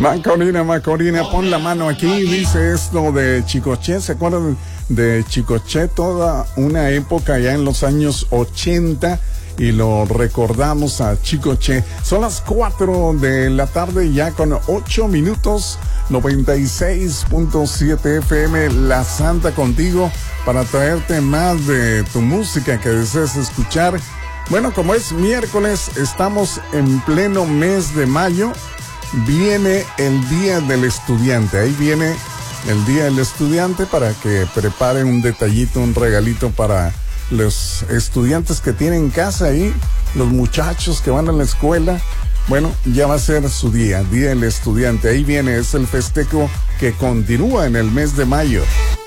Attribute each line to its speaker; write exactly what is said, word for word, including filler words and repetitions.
Speaker 1: Macorina, Macorina, pon la mano aquí, dice esto de Chicoche. ¿Se acuerdan de Chicoche? Toda una época ya en los años ochenta y lo recordamos a Chicoche. Son las cuatro de la tarde ya con ocho minutos, noventa y seis punto siete F M, La Santa contigo para traerte más de tu música que desees escuchar. Bueno, como es miércoles, estamos en pleno mes de mayo. Viene el Día del Estudiante. Ahí viene el Día del Estudiante para que preparen un detallito, un regalito para los estudiantes que tienen casa ahí, los muchachos que van a la escuela. Bueno, ya va a ser su día, Día del Estudiante. Ahí viene, es el festejo que continúa en el mes de mayo.